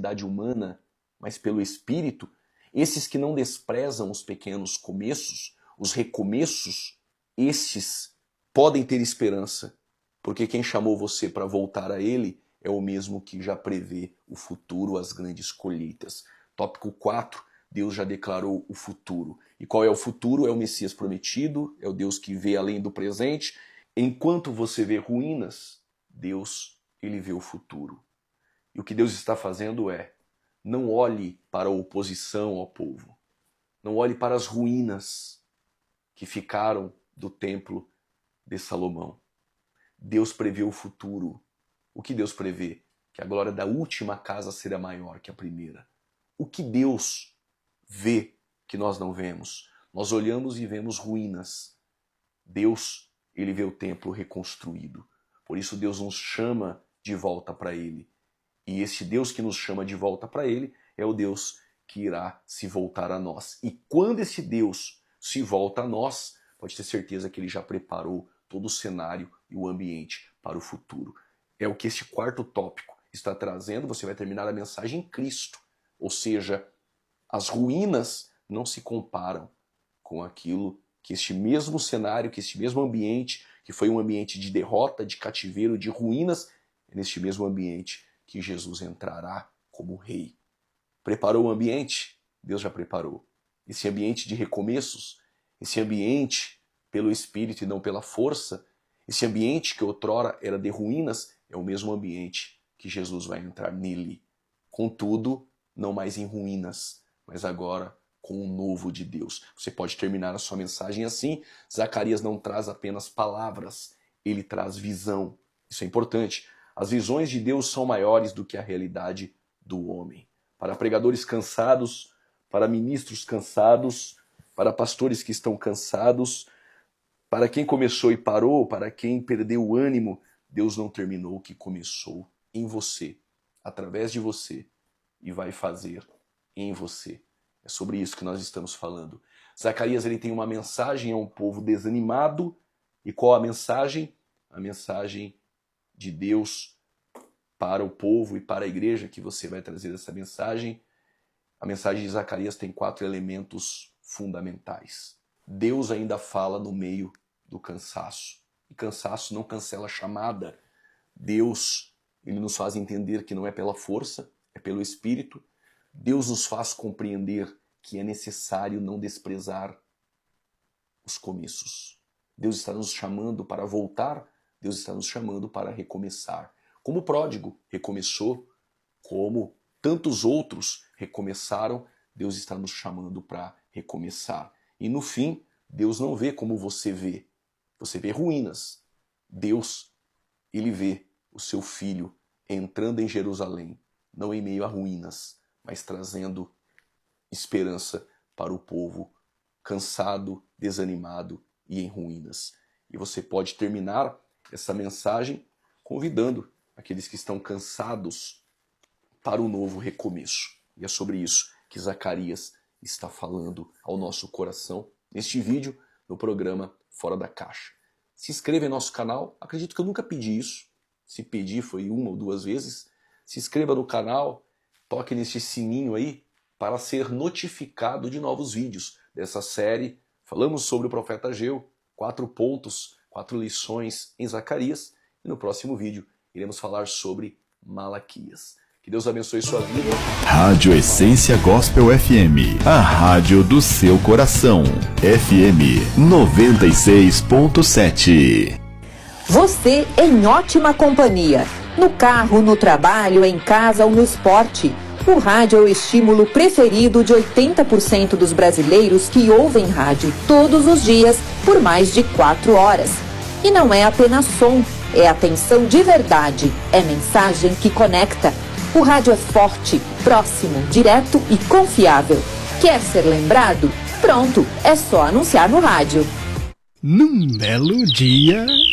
capacidade humana, mas pelo Espírito, esses que não desprezam os pequenos começos, os recomeços, esses podem ter esperança, porque quem chamou você para voltar a Ele é o mesmo que já prevê o futuro, as grandes colheitas. Tópico 4, Deus já declarou o futuro. E qual é o futuro? É o Messias prometido, é o Deus que vê além do presente. Enquanto você vê ruínas, Deus, Ele vê o futuro. E o que Deus está fazendo é, não olhe para a oposição ao povo, não olhe para as ruínas que ficaram do templo de Salomão. Deus prevê o futuro. O que Deus prevê? Que a glória da última casa será maior que a primeira. O que Deus vê que nós não vemos? Nós olhamos e vemos ruínas. Deus, Ele vê o templo reconstruído. Por isso Deus nos chama de volta para Ele. E esse Deus que nos chama de volta para Ele é o Deus que irá se voltar a nós. E quando esse Deus se volta a nós, pode ter certeza que Ele já preparou todo o cenário e o ambiente para o futuro. É o que este quarto tópico está trazendo. Você vai terminar a mensagem em Cristo. Ou seja, as ruínas não se comparam com aquilo que este mesmo cenário, que este mesmo ambiente, que foi um ambiente de derrota, de cativeiro, de ruínas, é neste mesmo ambiente que Jesus entrará como rei. Preparou o ambiente? Deus já preparou. Esse ambiente de recomeços, esse ambiente pelo Espírito e não pela força, esse ambiente que outrora era de ruínas, é o mesmo ambiente que Jesus vai entrar nele. Contudo, não mais em ruínas, mas agora com o novo de Deus. Você pode terminar a sua mensagem assim. Zacarias não traz apenas palavras, ele traz visão. Isso é importante. As visões de Deus são maiores do que a realidade do homem. Para pregadores cansados, para ministros cansados, para pastores que estão cansados, para quem começou e parou, para quem perdeu o ânimo, Deus não terminou o que começou em você, através de você, e vai fazer em você. É sobre isso que nós estamos falando. Zacarias, ele tem uma mensagem a um povo desanimado. E qual a mensagem? A mensagem de Deus para o povo e para a igreja, que você vai trazer essa mensagem. A mensagem de Zacarias tem 4 elementos fundamentais. Deus ainda fala no meio do cansaço. E cansaço não cancela a chamada. Deus, ele nos faz entender que não é pela força, é pelo Espírito. Deus nos faz compreender que é necessário não desprezar os começos. Deus está nos chamando para voltar, Deus está nos chamando para recomeçar. Como o pródigo recomeçou, como tantos outros recomeçaram, Deus está nos chamando para recomeçar. E no fim, Deus não vê como você vê. Você vê ruínas. Deus, ele vê o seu filho entrando em Jerusalém, não em meio a ruínas, mas trazendo esperança para o povo cansado, desanimado e em ruínas. E você pode terminar essa mensagem convidando aqueles que estão cansados para o novo recomeço. E é sobre isso que Zacarias está falando ao nosso coração neste vídeo, no programa Fora da Caixa. Se inscreva em nosso canal. Acredito que eu nunca pedi isso. Se pedir foi 1 ou 2 vezes. Se inscreva no canal, toque nesse sininho aí para ser notificado de novos vídeos dessa série. Falamos sobre o profeta Ageu, 4 pontos, 4 lições em Zacarias. E no próximo vídeo iremos falar sobre Malaquias. Que Deus abençoe sua vida. Rádio Essência Gospel FM, a rádio do seu coração. FM 96.7. Você em ótima companhia. No carro, no trabalho, em casa ou no esporte. O rádio é o estímulo preferido de 80% dos brasileiros que ouvem rádio todos os dias por mais de 4 horas. E não é apenas som, é atenção de verdade, é mensagem que conecta. O rádio é forte, próximo, direto e confiável. Quer ser lembrado? Pronto, é só anunciar no rádio. Num belo dia...